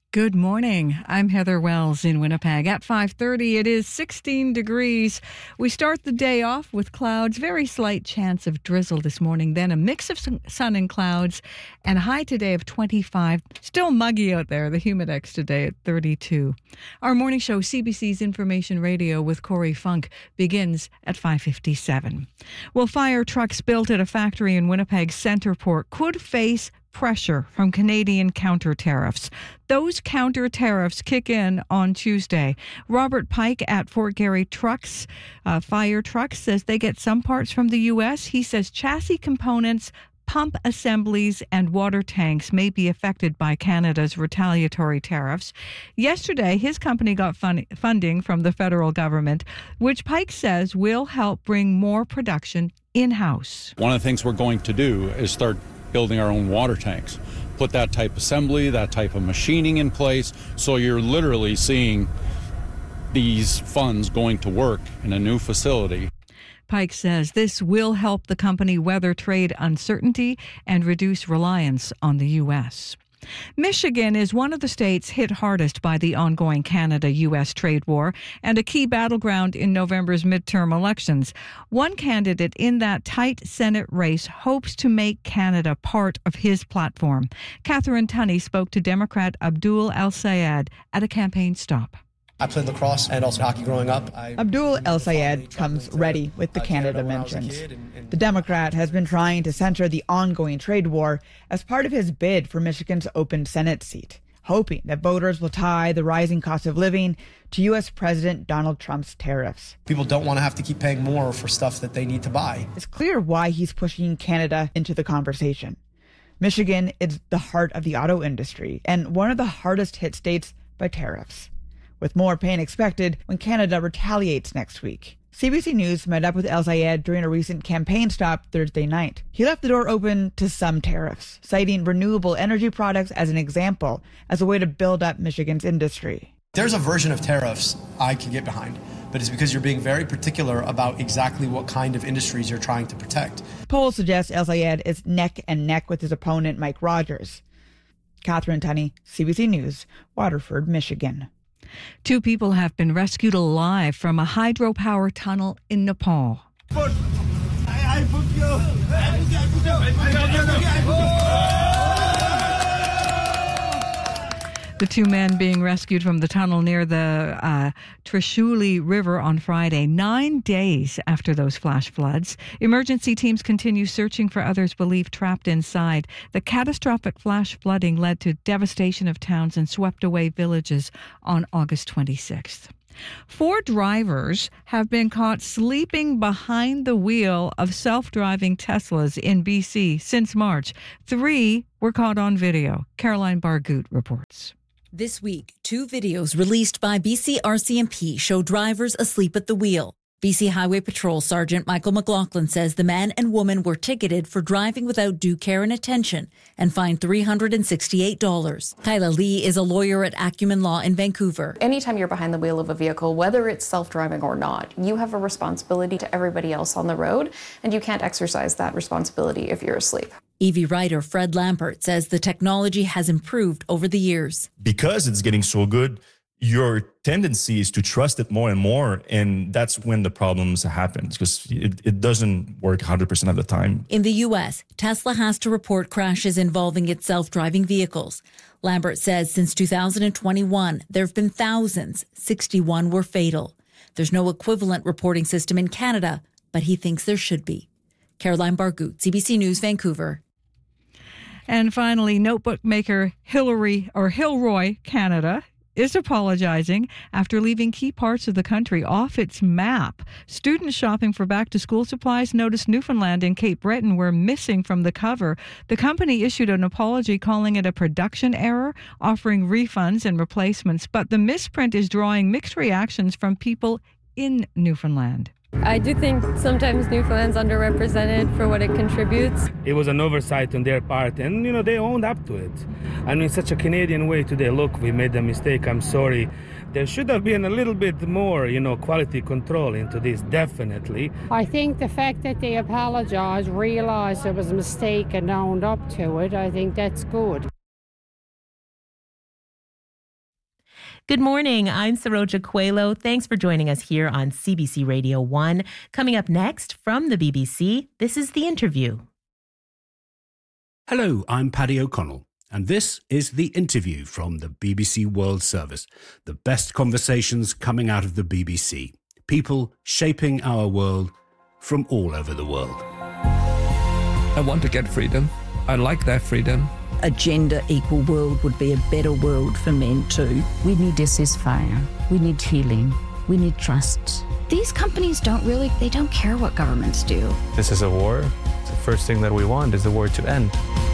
Good morning. I'm Heather Wells in Winnipeg. At 5:30, it is 16 degrees. We start the day off with clouds, very slight chance of drizzle this morning, then a mix of sun and clouds, and a high today of 25. Still muggy out there, the humidex today at 32. Our morning show, CBC's Information Radio with Corey Funk, begins at 5:57. Well, fire trucks built at a factory in Winnipeg's Centreport could face pressure from Canadian counter tariffs. Those counter tariffs kick in on Tuesday. Robert Pike at Fort Garry Trucks, Fire Trucks, says they get some parts from the U.S. He says chassis components, pump assemblies and water tanks may be affected by Canada's retaliatory tariffs. Yesterday, his company got funding from the federal government, which Pike says will help bring more production in-house. One of the things we're going to do is start building our own water tanks, put that type of assembly, that type of machining in place, so you're literally seeing these funds going to work in a new facility. Pike says this will help the company weather trade uncertainty and reduce reliance on the U.S. Michigan is one of the states hit hardest by the ongoing Canada-U.S. trade war and a key battleground in November's midterm elections. One candidate in that tight Senate race hopes to make Canada part of his platform. Catherine Tunney spoke to Democrat Abdul El-Sayed at a campaign stop. I played lacrosse and also hockey growing up. Abdul El-Sayed comes ready with the Canada mentions. The Democrat has been trying to center the ongoing trade war as part of his bid for Michigan's open Senate seat, hoping that voters will tie the rising cost of living to U.S. President Donald Trump's tariffs. People don't want to have to keep paying more for stuff that they need to buy. It's clear why he's pushing Canada into the conversation. Michigan is the heart of the auto industry and one of the hardest hit states by tariffs, with more pain expected when Canada retaliates next week. CBC News met up with El-Sayed during a recent campaign stop Thursday night. He left the door open to some tariffs, citing renewable energy products as an example, as a way to build up Michigan's industry. There's a version of tariffs I can get behind, but it's because you're being very particular about exactly what kind of industries you're trying to protect. Polls suggest El-Sayed is neck and neck with his opponent, Mike Rogers. Catherine Tunney, CBC News, Waterford, Michigan. 2 people have been rescued alive from a hydropower tunnel in Nepal. The 2 men being rescued from the tunnel near the Trishuli River on Friday, 9 days after those flash floods. Emergency teams continue searching for others believed trapped inside. The catastrophic flash flooding led to devastation of towns and swept away villages on August 26th. 4 drivers have been caught sleeping behind the wheel of self-driving Teslas in BC since March. 3 were caught on video. Caroline Bargout reports. This week, 2 videos released by BC RCMP show drivers asleep at the wheel. BC Highway Patrol Sergeant Michael McLaughlin says the man and woman were ticketed for driving without due care and attention and fined $368. Kyla Lee is a lawyer at Acumen Law in Vancouver. Anytime you're behind the wheel of a vehicle, whether it's self-driving or not, you have a responsibility to everybody else on the road, and you can't exercise that responsibility if you're asleep. EV writer Fred Lampert says the technology has improved over the years. Because it's getting so good, your tendency is to trust it more and more, and that's when the problems happen, because it doesn't work 100% of the time. In the U.S., Tesla has to report crashes involving its self-driving vehicles. Lambert says since 2021, there have been thousands. 61 were fatal. There's no equivalent reporting system in Canada, but he thinks there should be. Caroline Bargout, CBC News, Vancouver. And finally, notebook maker Hilroy Canada is apologizing after leaving key parts of the country off its map. Students shopping for back-to-school supplies noticed Newfoundland and Cape Breton were missing from the cover. The company issued an apology calling it a production error, offering refunds and replacements, but the misprint is drawing mixed reactions from people in Newfoundland. I do think sometimes Newfoundland's underrepresented for what it contributes. It was an oversight on their part, and they owned up to it. And in such a Canadian way today, look, we made a mistake, I'm sorry. There should have been a little bit more, quality control into this, definitely. I think the fact that they apologized, realized it was a mistake and owned up to it, I think that's good. Good morning. I'm Saroja Coelho. Thanks for joining us here on CBC Radio 1. Coming up next from the BBC, this is The Interview. Hello, I'm Paddy O'Connell, and this is The Interview from the BBC World Service. The best conversations coming out of the BBC. People shaping our world from all over the world. I want to get freedom. I like that freedom. A gender equal world would be a better world for men too. We need a ceasefire. We need healing. We need trust. These companies don't care what governments do. This is a war. The first thing that we want is the war to end.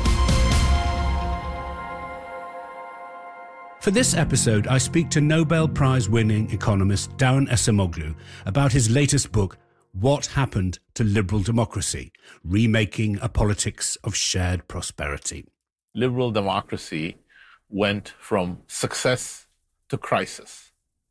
For this episode, I speak to Nobel Prize-winning economist Daron Acemoglu about his latest book, What Happened to Liberal Democracy? Remaking a Politics of Shared Prosperity. Liberal democracy went from success to crisis.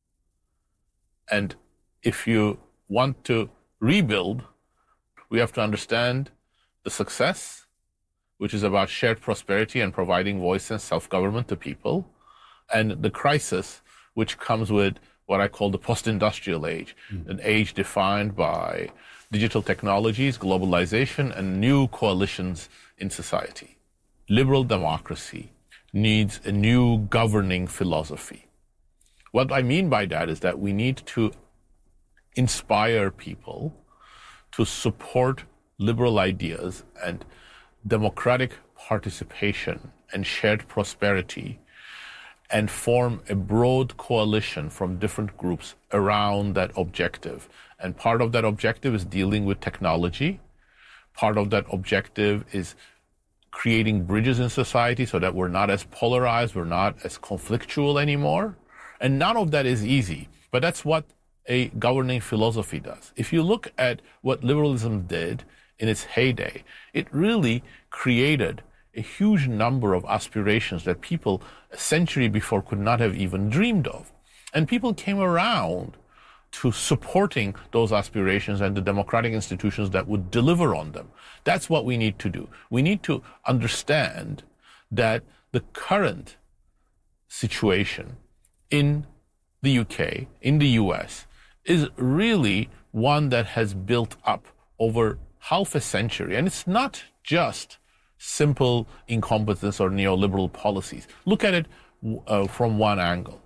And if you want to rebuild, we have to understand the success, which is about shared prosperity and providing voice and self-government to people, and the crisis, which comes with what I call the post-industrial age, an age defined by digital technologies, globalization, and new coalitions in society. Liberal democracy needs a new governing philosophy. What I mean by that is that we need to inspire people to support liberal ideas and democratic participation and shared prosperity and form a broad coalition from different groups around that objective. And part of that objective is dealing with technology. Part of that objective is creating bridges in society so that we're not as polarized, we're not as conflictual anymore. And none of that is easy, but that's what a governing philosophy does. If you look at what liberalism did in its heyday, it really created a huge number of aspirations that people a century before could not have even dreamed of. And people came around to supporting those aspirations and the democratic institutions that would deliver on them. That's what we need to do. We need to understand that the current situation in the UK, in the US, is really one that has built up over half a century. And it's not just simple incompetence or neoliberal policies. Look at it from one angle.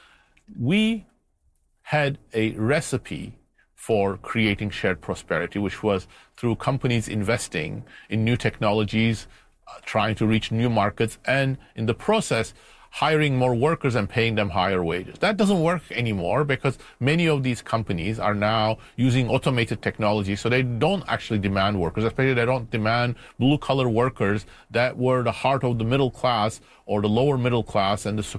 We had a recipe for creating shared prosperity, which was through companies investing in new technologies, trying to reach new markets, and in the process, hiring more workers and paying them higher wages. That doesn't work anymore because many of these companies are now using automated technology, so they don't actually demand workers, especially they don't demand blue-collar workers that were the heart of the middle class or the lower middle class and the